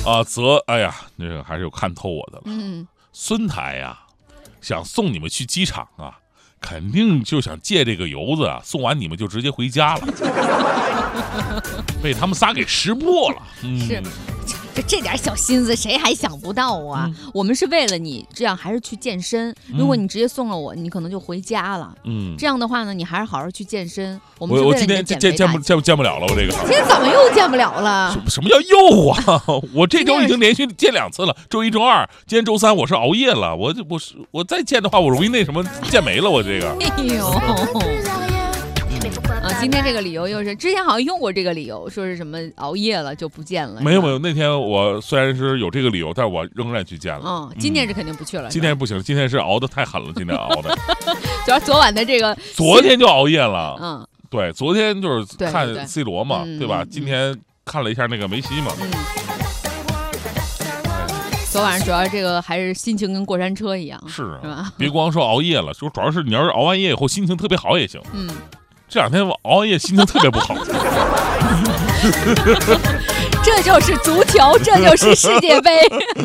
啊，哎呀，这个还是有看透我的了。孙台呀，想送你们去机场啊，肯定就想借这个由子啊，送完你们就直接回家了，被他们仨给识破了。 是。这点小心思谁还想不到啊？我们是为了你，这样还是去健身。如果你直接送了我，你可能就回家了。这样的话呢，你还是好好去健身。我们是为了你的减肥大计。 见不了了，我这个。 今天怎么又见不了了？ 什么叫又啊？我这周已经连续见2次了，周一、周二，今天周三我是熬夜了。我再见的话，我容易那什么见没了，我这个。 哎呦。今天这个理由又是之前好像用过这个理由，说是什么熬夜了就不见了。 没有，那天我虽然是有这个理由，但是我仍然去见了。 今天是肯定不去了。 今天不行，今天是熬得太狠了，今天熬的。 主要昨晚的这个， 昨天就熬夜了。对，昨天就是看 C 罗嘛，对吧？今天看了一下那个梅西嘛。 昨晚上主要这个还是心情跟过山车一样， 是吧？ 别光说熬夜了，就主要是你要是熬完夜以后心情特别好也行。这2天我熬夜心情特别不好。 这就是足球，这就是世界杯。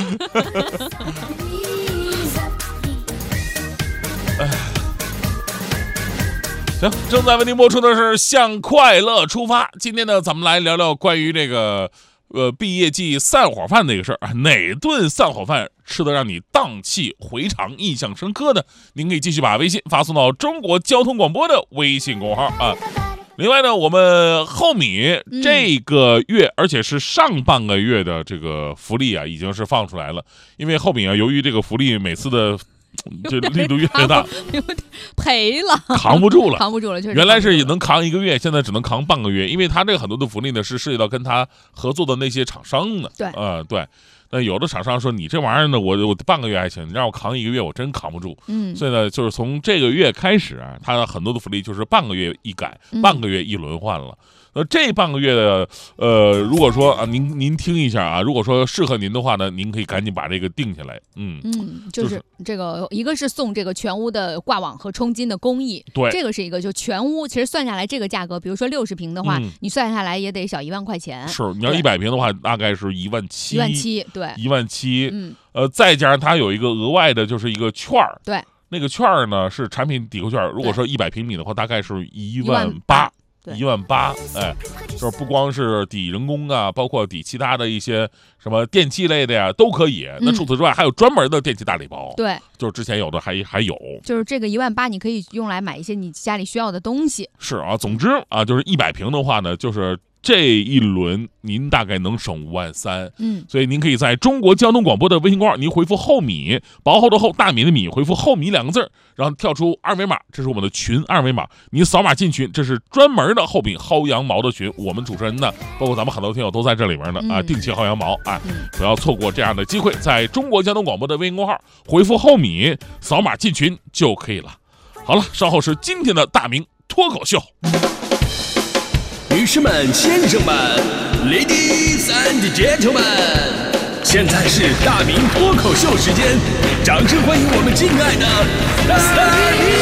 行，正在为您播出的是向快乐出发。今天呢，咱们来聊聊关于这个毕业季散伙饭这个事儿。哪顿散伙饭吃的让你荡气回肠、印象深刻的？您可以继续把微信发送到中国交通广播的微信公号啊。另外呢，我们后米这个月，而且是上半个月的这个福利啊，已经是放出来了。因为后米啊，由于这个福利每次的这力度越来越大， 赔了， 扛不住了， 确实。 原来是能扛1个月，现在只能扛半个月，因为他这个很多的福利呢是涉及到跟他合作的那些厂商的。 对， 对。那有的厂商说你这玩意儿呢，我半个月还行，你让我扛1个月，我真扛不住。所以呢，就是从这个月开始啊，它很多的福利就是半个月一改，半个月一轮换了。这半个月的如果说啊，您听一下啊，如果说适合您的话呢，您可以赶紧把这个定下来。 就是这个一个是送这个全屋的挂网和冲金的工艺， 对， 这个是一个就全屋，其实算下来这个价格，比如说60平的话，你算下来也得小1万块钱。 是，你要100平的话，大概是17000，对 ，17000， 再加上它有一个额外的，就是一个券儿， 对， 那个券儿呢是产品抵扣券，如果说100平米的话，大概是18000，哎，就是不光是抵人工啊，包括抵其他的一些什么电器类的呀，都可以。那除此之外，还有专门的电器大礼包。 对， 就是之前有的还有， 就是这个18000，你可以用来买一些你家里需要的东西。 是啊，总之啊，就是100平的话呢，就是这一轮您大概能省53000。所以您可以在中国交通广播的微信公号，您回复后米，薄厚的厚，大米的米，回复后米2个字，然后跳出二维码，这是我们的群二维码，你扫码进群，这是专门的后米薅羊毛的群，我们主持人呢，包括咱们很多听友都在这里面呢啊，定期薅羊毛啊，不要错过这样的机会，在中国交通广播的微信公号回复后米，扫码进群就可以了。好了，稍后是今天的大明脱口秀。 女士们、先生们 ，Ladies and Gentlemen， 现在是大明脱口秀时间，掌声欢迎我们敬爱的大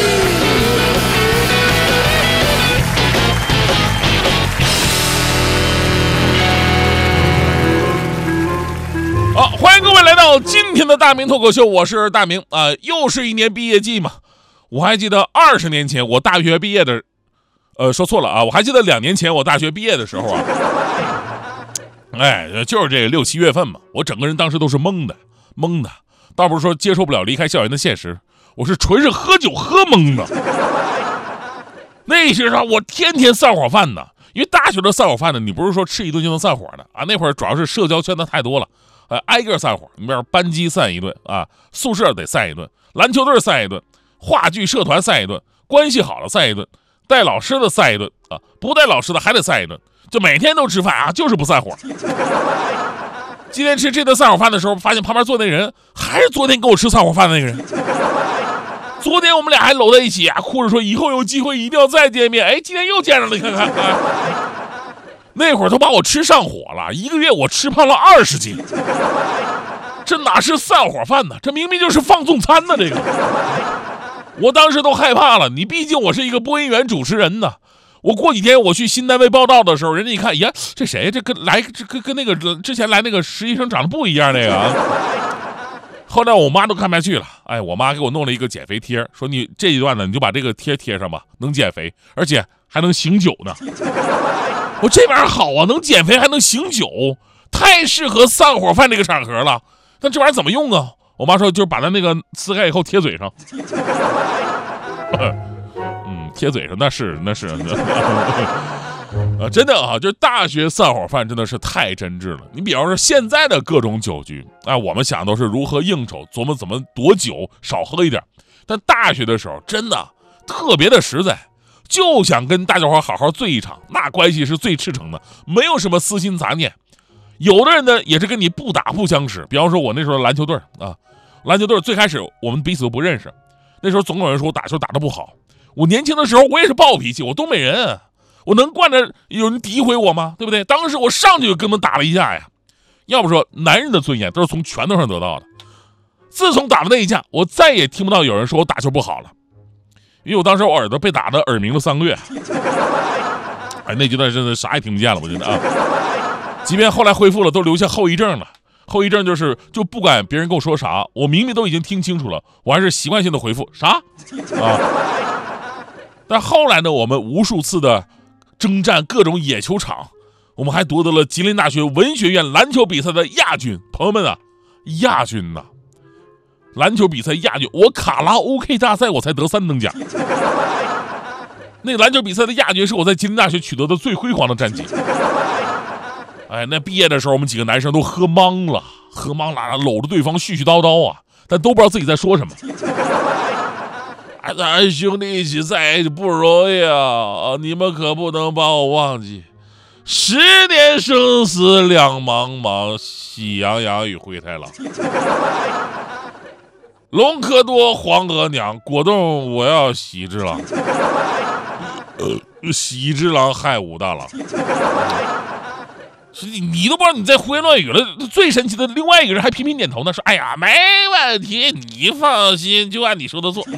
明。好，欢迎各位来到今天的大明脱口秀，我是大明啊，又是一年毕业季嘛。我还记得20年前我大学毕业的。说错了啊！我还记得2年前我大学毕业的时候啊，哎，就是这个6、7月份嘛，我整个人当时都是懵的，倒不是说接受不了离开校园的现实，我是纯是喝酒喝懵的。那时候我天天散伙饭呢，因为大学的散伙饭呢，你不是说吃一顿就能散伙的啊，那会儿主要是社交圈子太多了，挨个散伙，你比如班级散一顿啊，宿舍得散一顿，篮球队散一顿，话剧社团散一顿，关系好了散一顿。带老师的散一顿啊，不带老师的还得散一顿，就每天都吃饭啊，就是不散伙。今天吃这顿散伙饭的时候，发现旁边坐那人还是昨天跟我吃散伙饭的那个人。昨天我们俩还搂在一起啊，哭着说以后有机会一定要再见面。哎，今天又见着了，你看看。那会儿都把我吃上火了，1个月我吃胖了20斤。这哪是散伙饭呢？这明明就是放纵餐呢，这个。我当时都害怕了，你毕竟我是一个播音员主持人呢， 我过几天我去新单位报道的时候，人家一看，呀，这谁？这跟那个之前来那个实习生长得不一样那个啊。后来我妈都看不下去了，哎，我妈给我弄了一个减肥贴，说你这一段呢，你就把这个贴贴上吧，能减肥，而且还能醒酒呢。我这玩意儿好啊，能减肥还能醒酒，太适合散伙饭这个场合了。但这玩意儿怎么用啊？我妈说就是把它那个撕开以后贴嘴上。贴嘴上那是真的啊，就大学散伙饭真的是太真挚了。你比方说现在的各种酒局，我们想都是如何应酬，琢磨怎么躲酒少喝一点。但大学的时候真的特别的实在，就想跟大家伙好好醉一场，那关系是最赤诚的，没有什么私心杂念。有的人呢也是跟你不打不相识，比方说我那时候篮球队啊，篮球队最开始我们彼此都不认识，那时候总有人说我打球打得不好。我年轻的时候我也是暴脾气，我东北人，我能惯着有人诋毁我吗？对不对？当时我上去就跟他们打了一架呀。要不说男人的尊严都是从拳头上得到的。自从打了那一架，我再也听不到有人说我打球不好了，因为我当时我耳朵被打得耳鸣了3个月。那阶段真的啥也听不见了，我觉得啊。即便后来恢复了，都留下后遗症了。后遗症就不管别人跟我说啥，我明明都已经听清楚了，我还是习惯性的回复啥啊。但后来呢，我们无数次的征战各种野球场，我们还夺得了吉林大学文学院篮球比赛的亚军。朋友们啊，亚军呐，篮球比赛亚军，我卡拉 OK 大赛我才得3等奖。那篮球比赛的亚军是我在吉林大学取得的最辉煌的战绩。那毕业的时候，我们几个男生都喝懵了，搂着对方絮絮叨叨啊，但都不知道自己在说什么。咱兄弟一起在一起不容易啊！你们可不能把我忘记。10年生死两茫茫，喜羊羊与灰太狼。龙可多，黄额娘，果冻我要喜之郎。喜之郎害武大郎。你都不知道你在胡言乱语了。最神奇的，另外一个人还频频点头呢，说：“哎呀，没问题，你放心，就按你说的做。”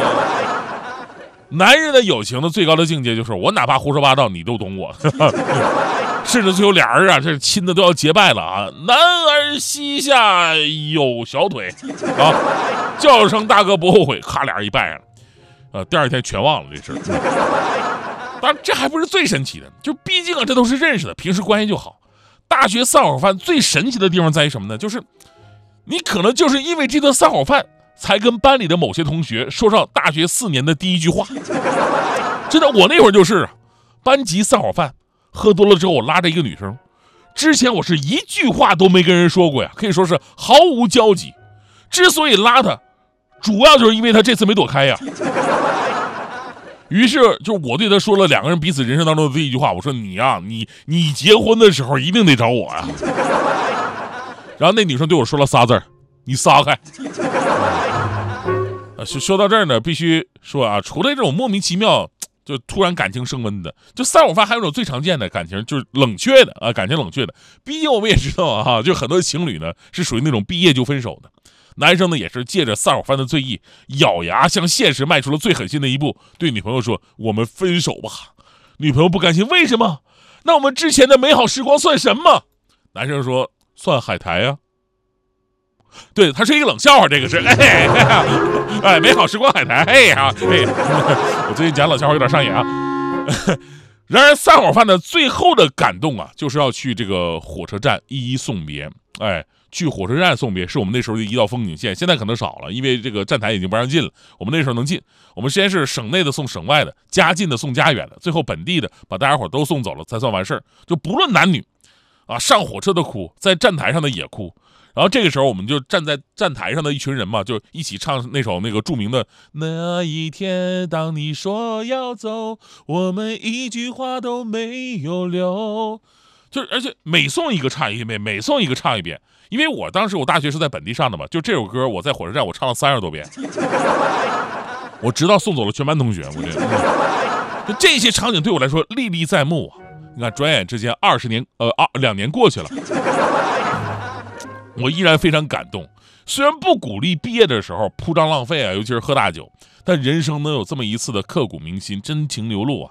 男人的友情的最高的境界就是我哪怕胡说八道，你都懂我。甚至最后俩人啊，这亲的都要结拜了啊！男儿膝下有小腿啊，叫声大哥不后悔，咔俩人一拜上，第二天全忘了这事。当然，这还不是最神奇的，就毕竟啊，这都是认识的，平时关系就好。大学散伙饭最神奇的地方在于什么呢？就是你可能就是因为这顿散伙饭，才跟班里的某些同学说上大学4年的第一句话。真的，我那会儿就是班级散伙饭，喝多了之后，我拉着一个女生，之前我是一句话都没跟人说过呀，可以说是毫无交集。之所以拉她，主要就是因为她这次没躲开呀。于是就我对他说了2个人彼此人生当中的第一句话，我说你呀，你结婚的时候一定得找我呀。然后那女生对我说了仨字儿：你撒开。说到这儿呢，必须说啊，除了这种莫名其妙就突然感情升温的，就散伙饭还有一种最常见的感情，就是冷却的啊，感情冷却的。毕竟我们也知道啊，就很多情侣呢是属于那种毕业就分手的。男生呢也是借着散伙饭的醉意，咬牙向现实迈出了最狠心的一步，对女朋友说：“我们分手吧。”女朋友不甘心，为什么？那我们之前的美好时光算什么？男生说：“算海苔呀。”对，他是一个冷笑话，这个是，美好时光海苔，我最近讲冷笑话有点上瘾啊。然而散伙饭的最后的感动啊，就是要去这个火车站一一送别。去火车站送别是我们那时候的一道风景线，现在可能少了，因为这个站台已经不让进了。我们那时候能进，我们先是省内的送省外的，家近的送家远的，最后本地的把大家伙都送走了才算完事儿。就不论男女啊，上火车的哭，在站台上的也哭。然后这个时候我们就站在站台上的一群人嘛，就一起唱那首那个著名的那一天当你说要走，我们一句话都没有留。就是而且每送一个唱一遍，每送一个唱一遍。因为我当时我大学是在本地上的嘛，就这首歌我在火车站我唱了30多遍，我直到送走了全班同学。我觉得这些场景对我来说历历在目啊！你看，转眼之间2年过去了，我依然非常感动。虽然不鼓励毕业的时候铺张浪费啊，尤其是喝大酒，但人生能有这么一次的刻骨铭心、真情流露啊，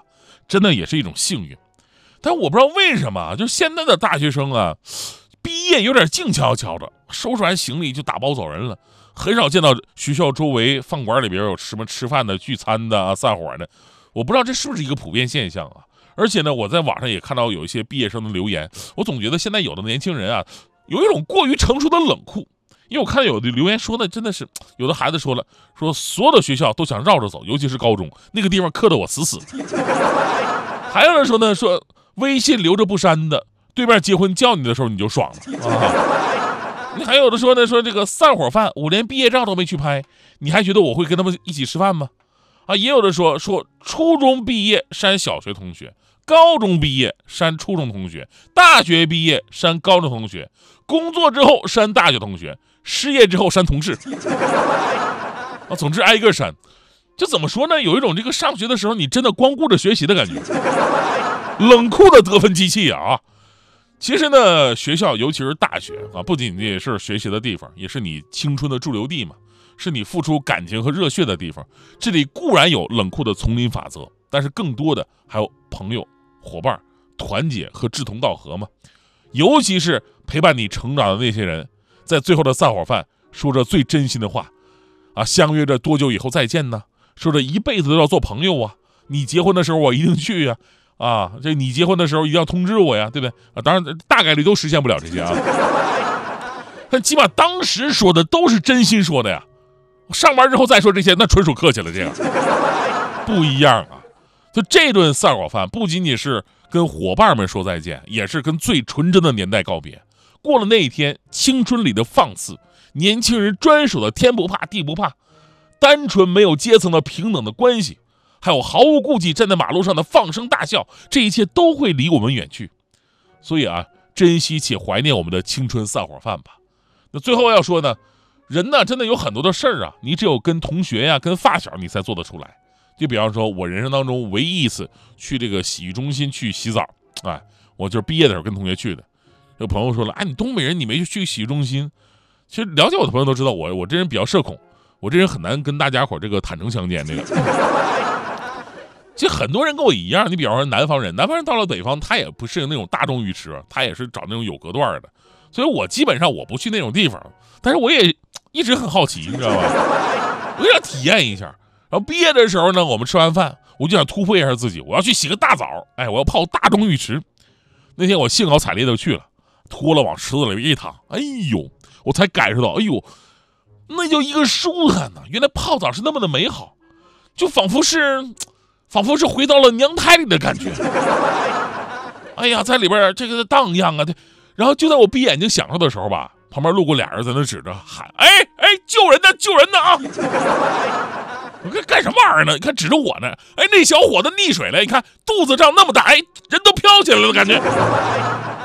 真的也是一种幸运。但我不知道为什么，就现在的大学生啊，毕业有点静悄悄的，收拾完行李就打包走人了，很少见到学校周围饭馆里边有什么吃饭的、聚餐的、散伙的。我不知道这是不是一个普遍现象啊？而且呢，我在网上也看到有一些毕业生的留言，我总觉得现在有的年轻人啊，有一种过于成熟的冷酷。因为我看到有的留言说的真的是，有的孩子说了，说所有的学校都想绕着走，尤其是高中那个地方磕得我死死的。还有人说呢，说微信留着不删的，对面结婚叫你的时候你就爽了啊。你还有的说呢，说这个散伙饭我连毕业照都没去拍，你还觉得我会跟他们一起吃饭吗？啊，也有的说初中毕业删小学同学，高中毕业删初中同学，大学毕业删高中同学，工作之后删大学同学，失业之后删同事。啊，总之挨个删。这怎么说呢？有一种这个上学的时候你真的光顾着学习的感觉，冷酷的得分机器啊！其实呢，学校尤其是大学啊，不仅仅是学习的地方，也是你青春的驻留地嘛，是你付出感情和热血的地方。这里固然有冷酷的丛林法则，但是更多的还有朋友、伙伴、团结和志同道合嘛。尤其是陪伴你成长的那些人，在最后的散伙饭说着最真心的话啊，相约着多久以后再见呢？说着一辈子都要做朋友啊，你结婚的时候我一定去呀，这你结婚的时候一定要通知我呀，对不对啊？当然大概率都实现不了这些啊，但起码当时说的都是真心说的呀。上班之后再说这些，那纯属客气了，这个不一样啊。就这顿散伙饭不仅仅是跟伙伴们说再见，也是跟最纯真的年代告别。过了那一天，青春里的放肆，年轻人专属的天不怕地不怕，单纯没有阶层的平等的关系，还有毫无顾忌站在马路上的放声大笑，这一切都会离我们远去。所以啊，珍惜且怀念我们的青春散伙饭吧。那最后要说呢，人呢真的有很多的事儿啊，你只有跟同学呀、跟发小你才做得出来。就比方说我人生当中唯一一次去这个洗浴中心去洗澡，我就是毕业的时候跟同学去的。有朋友说了，你东北人你没去洗浴中心？其实了解我的朋友都知道我这人比较社恐，我这人很难跟大家伙这个坦诚相见。这个其实很多人跟我一样，你比方说南方人到了北方，他也不适应那种大众浴池，他也是找那种有隔断的。所以我基本上我不去那种地方，但是我也一直很好奇，你知道吧？我就想体验一下。然后毕业的时候呢，我们吃完饭，我就想突破一下自己，我要去洗个大澡，我要泡大众浴池。那天我兴高采烈的去了，脱了往池子里一躺，我才感受到，那就一个舒坦呐！原来泡澡是那么的美好，就仿佛是回到了娘胎里的感觉。在里边这个荡漾啊，然后就在我闭眼睛享受的时候吧，旁边路过俩人在那指着喊：“救人呢，救人呢啊！”我看干什么玩意儿呢？你看指着我呢，那小伙子溺水了，你看肚子胀那么大，人都飘起来了的感觉。